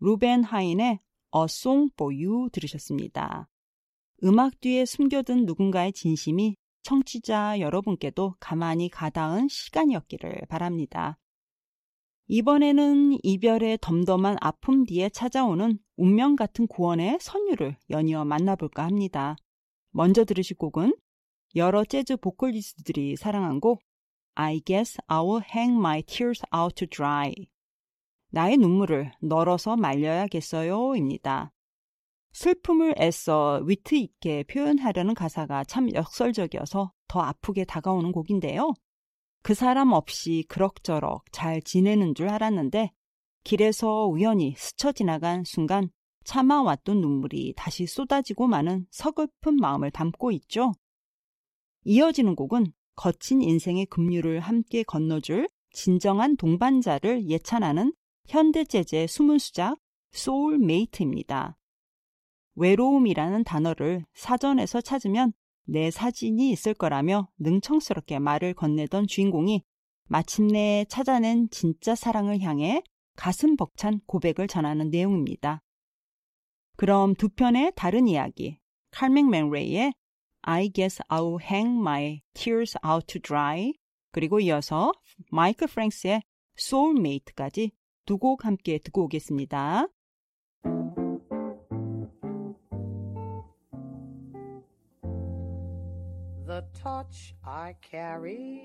루벤 하인의 A Song for You 들으셨습니다. 음악 뒤에 숨겨둔 누군가의 진심이 청취자 여러분께도 가만히 가닿은 시간이었기를 바랍니다. 이번에는 이별의 덤덤한 아픔 뒤에 찾아오는 운명 같은 구원의 선율을 연이어 만나볼까 합니다. 먼저 들으실 곡은 여러 재즈 보컬리스트들이 사랑한 곡 I guess I'll hang my tears out to dry. 나의 눈물을 널어서 말려야겠어요 입니다. 슬픔을 애써 위트 있게 표현하려는 가사가 참 역설적이어서 더 아프게 다가오는 곡인데요. 그 사람 없이 그럭저럭 잘 지내는 줄 알았는데 길에서 우연히 스쳐 지나간 순간 참아왔던 눈물이 다시 쏟아지고 마는 서글픈 마음을 담고 있죠. 이어지는 곡은 거친 인생의 급류를 함께 건너줄 진정한 동반자를 예찬하는 현대 재즈의 숨은 수작 소울메이트입니다. 외로움이라는 단어를 사전에서 찾으면 내 사진이 있을 거라며 능청스럽게 말을 건네던 주인공이 마침내 찾아낸 진짜 사랑을 향해 가슴 벅찬 고백을 전하는 내용입니다. 그럼 두 편의 다른 이야기, 칼맥 맨레이의 I guess I'll hang my tears out to dry 그리고 이어서 마이클 프랭스의 소울메이트까지 두 곡 함께 듣고 오겠습니다. The touch I carry